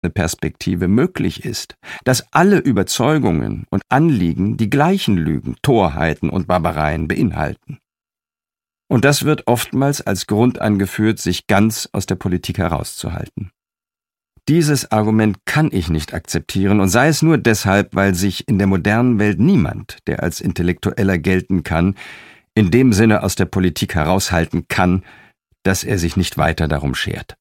Perspektive möglich ist, dass alle Überzeugungen und Anliegen die gleichen Lügen, Torheiten und Barbareien beinhalten. Und das wird oftmals als Grund angeführt, sich ganz aus der Politik herauszuhalten. Dieses Argument kann ich nicht akzeptieren, und sei es nur deshalb, weil sich in der modernen Welt niemand, der als Intellektueller gelten kann, in dem Sinne aus der Politik heraushalten kann, dass er sich nicht weiter darum schert.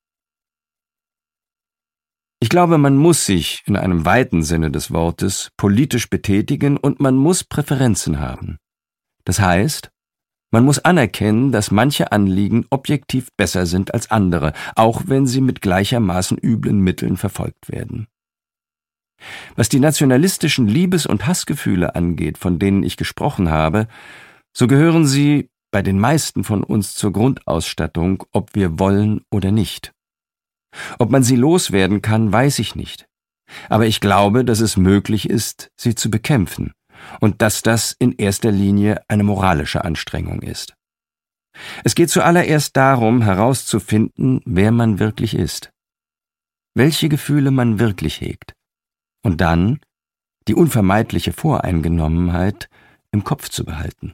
Ich glaube, man muss sich in einem weiten Sinne des Wortes politisch betätigen und man muss Präferenzen haben. Das heißt, man muss anerkennen, dass manche Anliegen objektiv besser sind als andere, auch wenn sie mit gleichermaßen üblen Mitteln verfolgt werden. Was die nationalistischen Liebes- und Hassgefühle angeht, von denen ich gesprochen habe, so gehören sie bei den meisten von uns zur Grundausstattung, ob wir wollen oder nicht. Ob man sie loswerden kann, weiß ich nicht. Aber ich glaube, dass es möglich ist, sie zu bekämpfen. Und dass das in erster Linie eine moralische Anstrengung ist. Es geht zuallererst darum, herauszufinden, wer man wirklich ist, welche Gefühle man wirklich hegt, und dann die unvermeidliche Voreingenommenheit im Kopf zu behalten.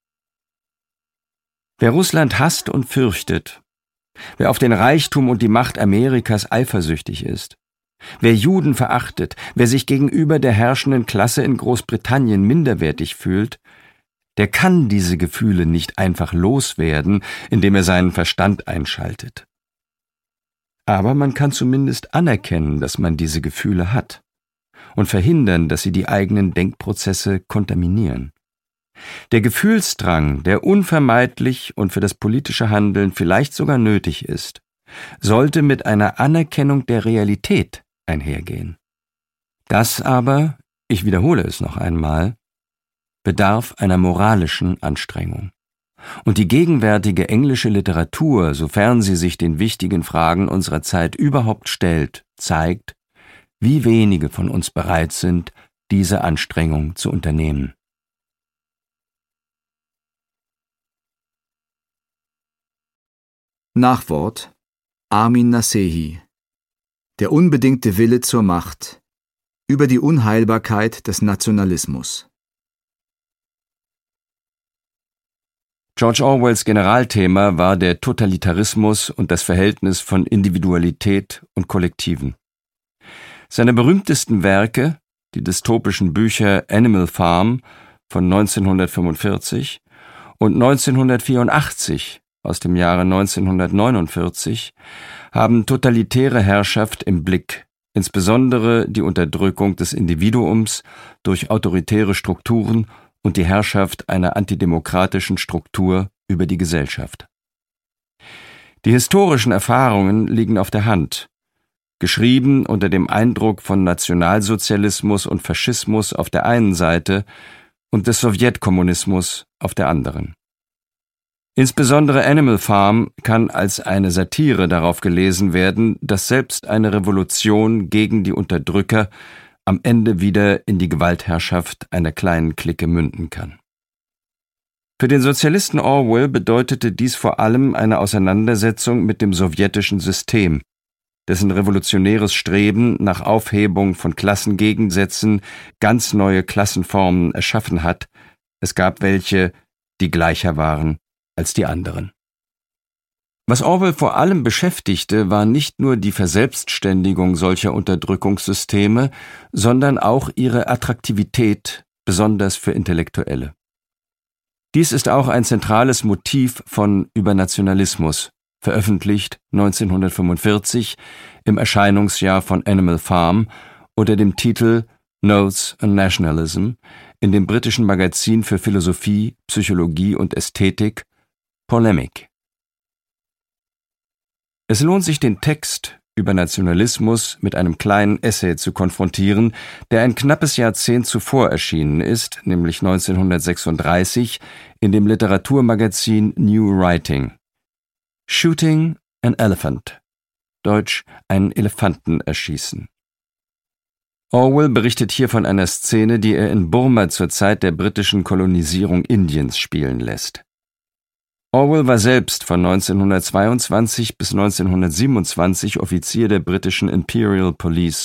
Wer Russland hasst und fürchtet, wer auf den Reichtum und die Macht Amerikas eifersüchtig ist, wer Juden verachtet, wer sich gegenüber der herrschenden Klasse in Großbritannien minderwertig fühlt, der kann diese Gefühle nicht einfach loswerden, indem er seinen Verstand einschaltet. Aber man kann zumindest anerkennen, dass man diese Gefühle hat und verhindern, dass sie die eigenen Denkprozesse kontaminieren. Der Gefühlsdrang, der unvermeidlich und für das politische Handeln vielleicht sogar nötig ist, sollte mit einer Anerkennung der Realität einhergehen. Das aber, ich wiederhole es noch einmal, bedarf einer moralischen Anstrengung. Und die gegenwärtige englische Literatur, sofern sie sich den wichtigen Fragen unserer Zeit überhaupt stellt, zeigt, wie wenige von uns bereit sind, diese Anstrengung zu unternehmen. Nachwort: Armin Nasehi. Der unbedingte Wille zur Macht. Über die Unheilbarkeit des Nationalismus. George Orwells Generalthema war der Totalitarismus und das Verhältnis von Individualität und Kollektiven. Seine berühmtesten Werke, die dystopischen Bücher Animal Farm von 1945 und 1984 aus dem Jahre 1949, haben totalitäre Herrschaft im Blick, insbesondere die Unterdrückung des Individuums durch autoritäre Strukturen und die Herrschaft einer antidemokratischen Struktur über die Gesellschaft. Die historischen Erfahrungen liegen auf der Hand, geschrieben unter dem Eindruck von Nationalsozialismus und Faschismus auf der einen Seite und des Sowjetkommunismus auf der anderen. Insbesondere Animal Farm kann als eine Satire darauf gelesen werden, dass selbst eine Revolution gegen die Unterdrücker am Ende wieder in die Gewaltherrschaft einer kleinen Clique münden kann. Für den Sozialisten Orwell bedeutete dies vor allem eine Auseinandersetzung mit dem sowjetischen System, dessen revolutionäres Streben nach Aufhebung von Klassengegensätzen ganz neue Klassenformen erschaffen hat. Es gab welche, die gleicher waren als die anderen. Was Orwell vor allem beschäftigte, war nicht nur die Verselbstständigung solcher Unterdrückungssysteme, sondern auch ihre Attraktivität, besonders für Intellektuelle. Dies ist auch ein zentrales Motiv von Übernationalismus, veröffentlicht 1945 im Erscheinungsjahr von Animal Farm unter dem Titel Notes on Nationalism in dem britischen Magazin für Philosophie, Psychologie und Ästhetik Polemic. Es lohnt sich, den Text über Nationalismus mit einem kleinen Essay zu konfrontieren, der ein knappes Jahrzehnt zuvor erschienen ist, nämlich 1936, in dem Literaturmagazin New Writing. Shooting an Elephant, deutsch einen Elefanten erschießen. Orwell berichtet hier von einer Szene, die er in Burma zur Zeit der britischen Kolonisierung Indiens spielen lässt. Orwell war selbst von 1922 bis 1927 Offizier der britischen Imperial Police.